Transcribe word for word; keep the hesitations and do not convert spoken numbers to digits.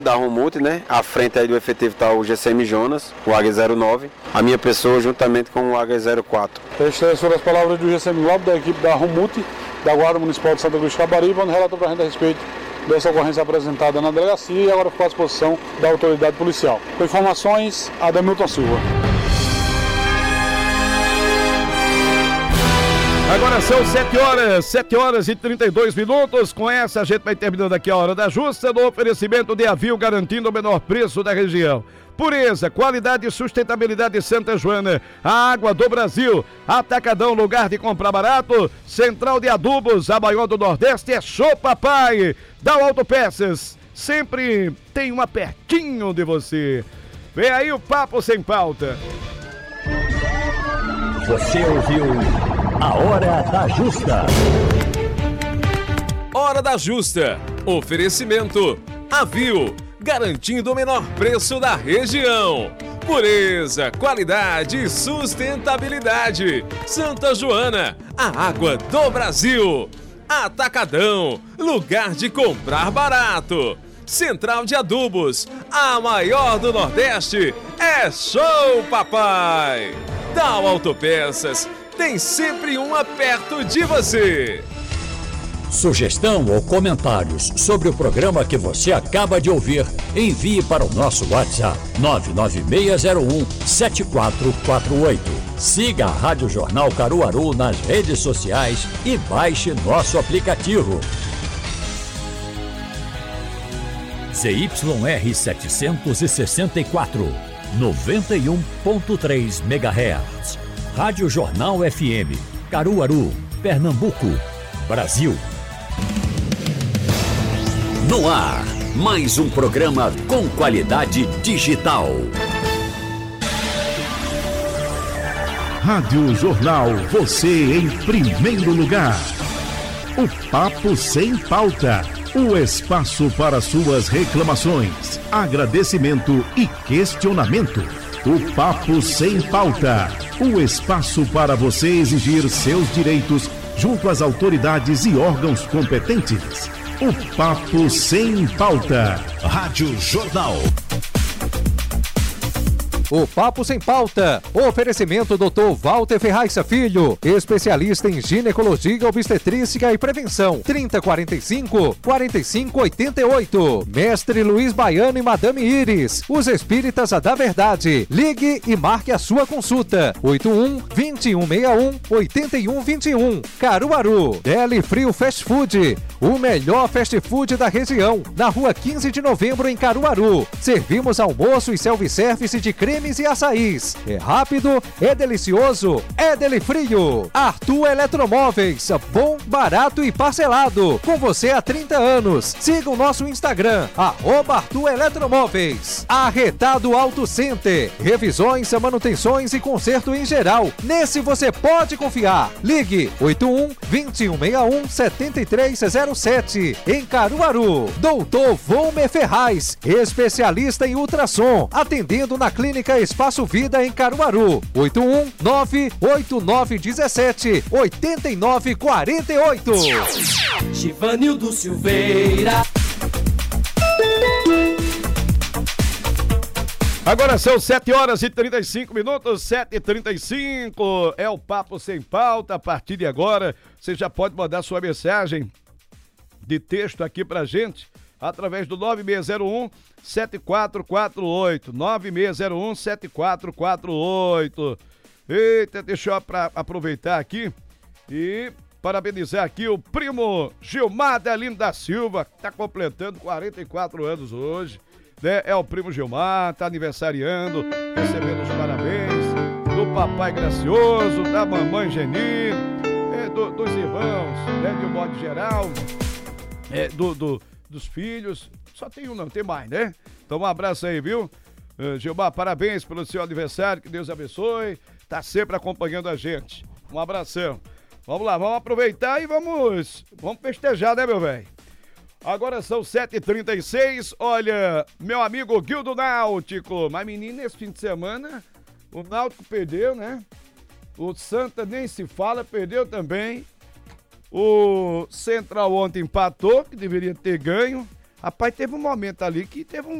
Da Rumute, né? À frente aí do efetivo está o G C M Jonas, o Águia zero nove, a minha pessoa juntamente com o Águia zero quatro. Estas foram as palavras do G C M Globo, da equipe da Rumute, da Guarda Municipal de Santa Cruz de Cabaribe, onde relatou para a gente a respeito dessa ocorrência apresentada na delegacia e agora ficou à disposição da autoridade policial. Com informações, Ademilton Silva. Agora são sete horas, sete horas e trinta e dois minutos. Com essa a gente vai terminando aqui a Hora da Justa, no oferecimento de Avil, garantindo o menor preço da região. Pureza, qualidade e sustentabilidade Santa Joana, a água do Brasil. Atacadão, lugar de comprar barato. Central de Adubos, a maior do Nordeste, é Show Papai. Dow Autopeças, sempre tem uma pertinho de você. Vem aí o Papo Sem Pauta. Você ouviu a Hora da Justa. Hora da Justa. Oferecimento Avil, garantindo o menor preço da região. Pureza, qualidade e sustentabilidade. Santa Joana, a água do Brasil. Atacadão, lugar de comprar barato. Central de Adubos, a maior do Nordeste, é Show Papai. Dow Autopeças, tem sempre uma perto de você. Sugestão ou comentários sobre o programa que você acaba de ouvir, envie para o nosso WhatsApp nove nove seis zero um sete quatro quatro oito. Siga a Rádio Jornal Caruaru nas redes sociais e baixe nosso aplicativo. Z Y R setecentos e sessenta e quatro, noventa e um ponto três megahertz. Rádio Jornal F M, Caruaru, Pernambuco, Brasil. No ar, mais um programa com qualidade digital. Rádio Jornal, você em primeiro lugar. O Papo Sem Pauta, o espaço para suas reclamações, agradecimento e questionamento. O Papo Sem Pauta, o espaço para você exigir seus direitos junto às autoridades e órgãos competentes. O Papo Sem Pauta. Rádio Jornal. O Papo Sem Pauta. Oferecimento doutor Walter Ferraiça Filho, especialista em ginecologia, obstetrícia e prevenção. trinta quarenta e cinco, quarenta e cinco oitenta e oito. Mestre Luiz Baiano e Madame Iris, os espíritas da verdade. Ligue e marque a sua consulta. oito um, dois um seis um, oito um dois um. Caruaru. Deli Frio Fast Food, o melhor fast food da região. Na rua quinze de novembro, em Caruaru. Servimos almoço e self-service de creme e açaís. É rápido, é delicioso, é Deli Frio. Arthur Eletromóveis, bom, barato e parcelado. Com você há trinta anos. Siga o nosso Instagram, arroba Arthur Eletromóveis. Arretado Auto Center, revisões, manutenções e conserto em geral. Nesse você pode confiar. Ligue oito um, dois um seis um, sete três zero sete. Em Caruaru. Doutor Volmer Ferraz, especialista em ultrassom, atendendo na clínica Espaço Vida em Caruaru. oito um nove oito nove um sete oito nove quatro oito. Givanildo Silveira. Agora são sete horas e trinta e cinco minutos, sete e trinta e cinco. É o Papo Sem Pauta. A partir de agora, você já pode mandar sua mensagem de texto aqui pra gente através do nove seis zero um sete quatro quatro oito, nove seis zero um sete quatro quatro oito. Eita, deixa eu pra aproveitar aqui e parabenizar aqui o primo Gilmar Delino da Silva, que tá completando quarenta e quatro anos hoje, né? É o primo Gilmar, tá aniversariando, recebendo os parabéns do papai gracioso, da mamãe Geni, é, do, dos irmãos, né, de um modo geral, é, do, do, dos filhos. Só tem um, não tem mais, né? Então um abraço aí, viu? Uh, Gilmar, parabéns pelo seu aniversário, que Deus abençoe, tá sempre acompanhando a gente. Um abração. Vamos lá, vamos aproveitar e vamos, vamos festejar, né, meu velho? Agora são sete e trinta e seis, olha, meu amigo Guildo Náutico, mas menino, esse fim de semana, o Náutico perdeu, né? O Santa nem se fala, perdeu também. O Central ontem empatou, que deveria ter ganho. Rapaz, teve um momento ali que teve um